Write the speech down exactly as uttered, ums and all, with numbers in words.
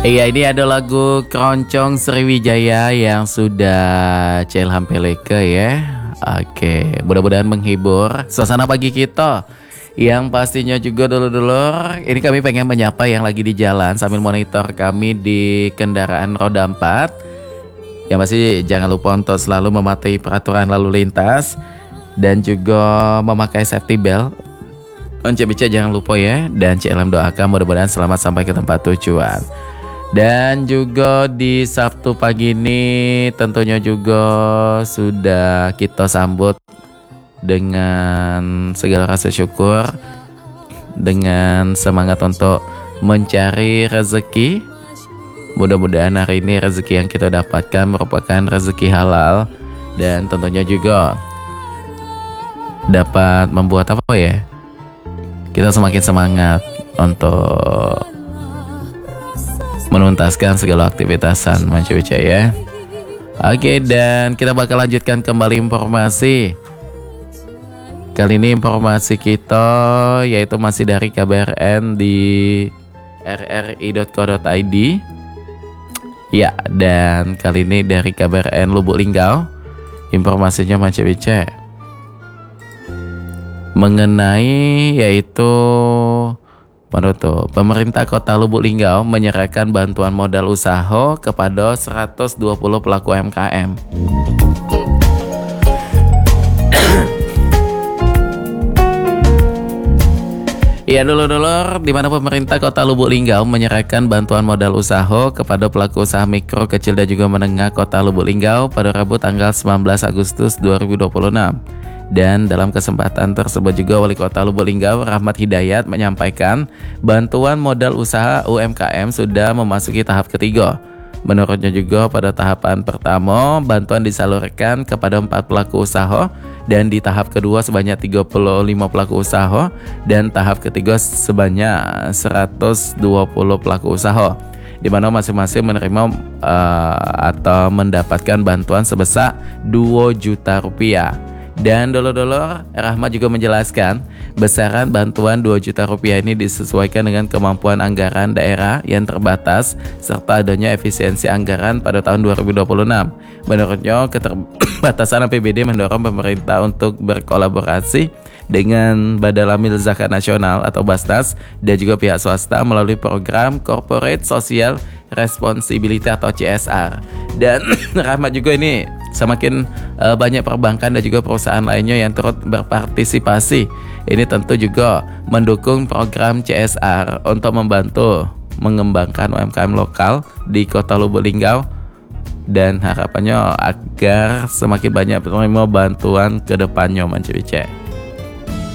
Iya, ini ada lagu Keroncong Sriwijaya yang sudah Celham Peleke ya. Oke, mudah-mudahan menghibur suasana pagi kita. Yang pastinya juga dulur-dulur, ini kami pengen menyapa yang lagi di jalan sambil monitor kami di kendaraan roda empat. Yang pasti jangan lupa untuk selalu mematuhi peraturan lalu lintas dan juga memakai safety belt. Once bicara jangan lupa ya. Dan Celham doakan mudah-mudahan selamat sampai ke tempat tujuan. Dan juga di Sabtu pagi ini tentunya juga sudah kita sambut dengan segala rasa syukur, dengan semangat untuk mencari rezeki. Mudah-mudahan hari ini rezeki yang kita dapatkan merupakan rezeki halal dan tentunya juga dapat membuat apa ya, kita semakin semangat untuk menuntaskan segala aktivitasan Manca ya. Oke, dan kita bakal lanjutkan kembali informasi. Kali ini informasi kita yaitu masih dari K B R N di r r i dot co dot i d. Ya, dan kali ini dari K B R N Lubuk Linggau. Informasinya Manca mengenai yaitu Menurut pemerintah Kota Lubuk Linggau menyerahkan bantuan modal usaha kepada seratus dua puluh pelaku U M K M. Ya dulur-dulur, di mana pemerintah Kota Lubuk Linggau menyerahkan bantuan modal usaha kepada pelaku usaha mikro, kecil dan juga menengah Kota Lubuk Linggau pada Rabu tanggal sembilan belas Agustus dua ribu dua puluh enam. Dan dalam kesempatan tersebut juga Wali Kota Lubuk Linggau Rahmat Hidayat menyampaikan bantuan modal usaha U M K M sudah memasuki tahap ketiga. Menurutnya juga pada tahapan pertama bantuan disalurkan kepada empat pelaku usaha dan di tahap kedua sebanyak tiga puluh lima pelaku usaha dan tahap ketiga sebanyak seratus dua puluh pelaku usaha, di mana masing-masing menerima uh, atau mendapatkan bantuan sebesar dua juta rupiah. Dan dulur-dulur, Rahmat juga menjelaskan besaran bantuan dua juta rupiah ini disesuaikan dengan kemampuan anggaran daerah yang terbatas serta adanya efisiensi anggaran pada tahun dua ribu dua puluh enam. Menurutnya, keterbatasan A P B D mendorong pemerintah untuk berkolaborasi dengan Badan Amil Zakat Nasional atau Basnas dan juga pihak swasta melalui program Corporate Social Responsibility atau C S R. Dan Rahmat juga ini semakin uh, banyak perbankan dan juga perusahaan lainnya yang turut berpartisipasi. Ini tentu juga mendukung program C S R untuk membantu mengembangkan U M K M lokal di Kota Lubuk Linggau dan harapannya agar semakin banyak penerima bantuan ke depannya Manca.